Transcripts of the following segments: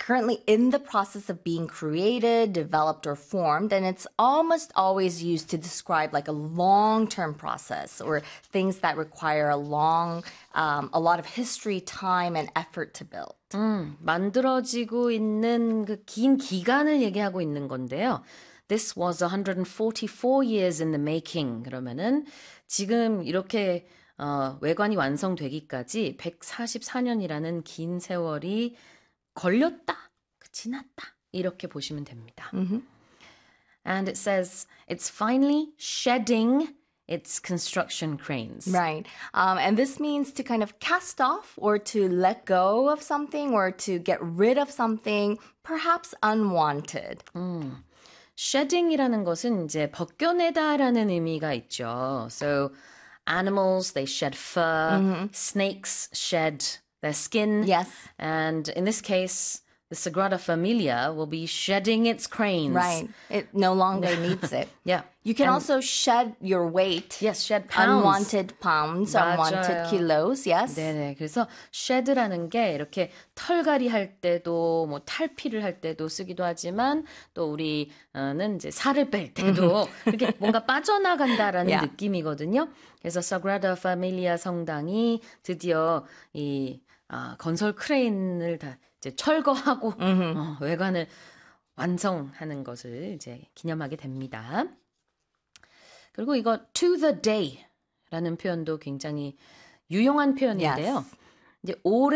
currently in the process of being created, developed, or formed, and it's almost always used to describe like a long-term process or things that require a lot of history, time, and effort to build. 만들어지고 있는 그 긴 기간을 얘기하고 있는 건데요. This was 144 years in the making. 그러면은 지금 이렇게 외관이 완성되기까지 144년이라는 긴 세월이 걸렸다, 지났다 이렇게 보시면 됩니다. And it says it's finally shedding its construction cranes. Right. And this means to kind of cast off or to let go of something or to get rid of something perhaps unwanted. Shedding이라는 것은 이제 벗겨내다라는 의미가 있죠. So animals, they shed fur. Snakes shed their skin. Yes. And in this case, the Sagrada Familia will be shedding its cranes. Right. It no longer needs it. Yeah. You can also shed your weight. Yes, shed pounds. Unwanted pounds, unwanted kilos. Yes. 네네. 그래서 shed라는 게 이렇게 털갈이 할 때도 뭐 탈피를 할 때도 쓰기도 하지만 또 우리는 이제 살을 뺄 때도 이렇게 뭔가 빠져나간다라는 느낌이거든요. 그래서 Sagrada Familia 성당이 드디어 이 건설 크레인을 다 이제 철거하고 외관을 완성하는 것을 이제 기념하게 됩니다. 그리고 이거 to the day라는 표현도 굉장히 유용한 표현인데요. Yes. 이제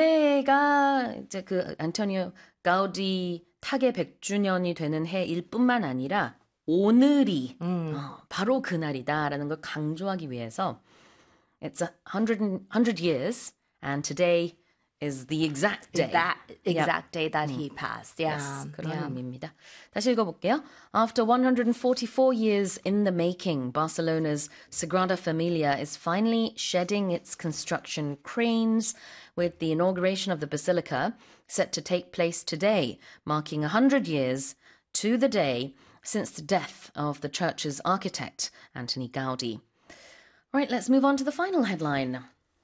올해가 이제 그 안토니오 가우디 타계 100주년이 되는 해일 뿐만 아니라 오늘이 바로 그날이다라는 걸 강조하기 위해서 it's 100 years and today is the exact day. That exact day that he passed. Yeah. Yes, 그런 의미입니다. 다시 읽어볼게요. After 144 years in the making, Barcelona's Sagrada Familia is finally shedding its construction cranes with the inauguration of the basilica set to take place today, marking 100 years to the day since the death of the church's architect, Antoni Gaudi. All right, let's move on to the final headline.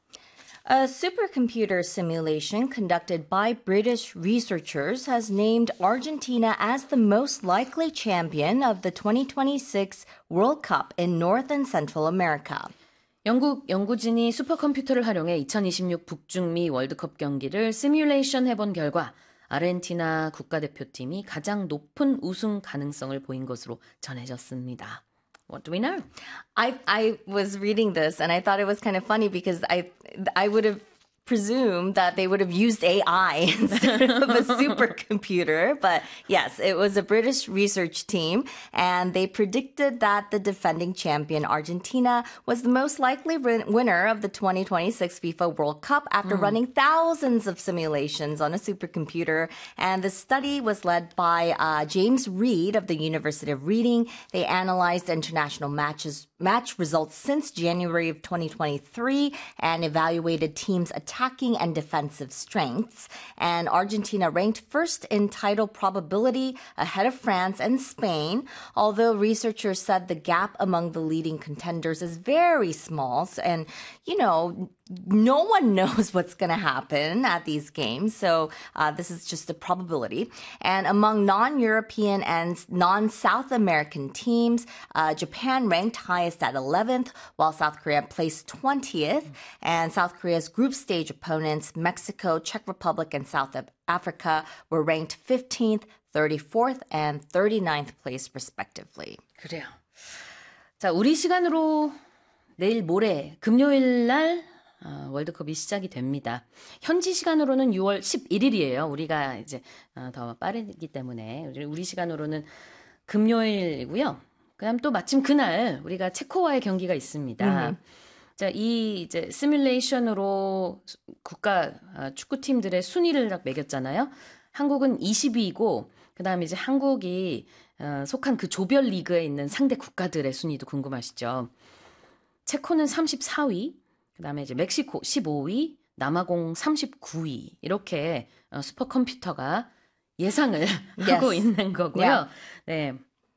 A supercomputer simulation conducted by British researchers has named Argentina as the most likely champion of the 2026 World Cup in North and Central America. 영국 연구진이 슈퍼컴퓨터를 활용해 2026 북중미 월드컵 경기를 시뮬레이션 해본 결과 아르헨티나 국가대표팀이 가장 높은 우승 가능성을 보인 것으로 전해졌습니다. What do we know? I was reading this and I thought it was kind of funny because I would have presumed that they would have used AI instead of a supercomputer. But yes, it was a British research team and they predicted that the defending champion Argentina was the most likely winner of the 2026 FIFA World Cup after running thousands of simulations on a supercomputer. And the study was led by James Reed of the University of Reading. They analyzed international match results since January of 2023 and evaluated teams' attacking and defensive strengths. And Argentina ranked first in title probability ahead of France and Spain, although researchers said the gap among the leading contenders is very small. And, you know, no one knows what's going to happen at these games. So this is just a probability. And among non-European and non-South American teams, Japan ranked highest at 11th, while South Korea placed 20th. And South Korea's group stage opponents, Mexico, Czech Republic, and South Africa, were ranked 15th, 34th, and 39th place respectively. 그래요. 자, 우리 시간으로 내일 모레 금요일 날 월드컵이 시작이 됩니다. 현지 시간으로는 6월 11일이에요. 우리가 이제 더 빠르기 때문에 우리 시간으로는 금요일이고요. 그다음 또 마침 그날 우리가 체코와의 경기가 있습니다. 자, 이 이제 시뮬레이션으로 국가 축구팀들의 순위를 딱 매겼잖아요. 한국은 20위이고 그다음에 이제 한국이 속한 그 조별 리그에 있는 상대 국가들의 순위도 궁금하시죠? 체코는 34위, 그다음에 이제 멕시코 15위, 남아공 39위 이렇게 슈퍼컴퓨터가 예상을 하고 있는 거고요. Yeah. 네.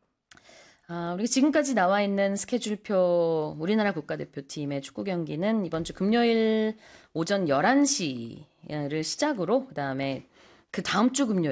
우리 지금까지 나와 있는 스케줄표 우리나라 국가대표팀의 축구 경기는 이번 주 금요일 오전 11시를 시작으로 그다음에 그 다음 주 금요일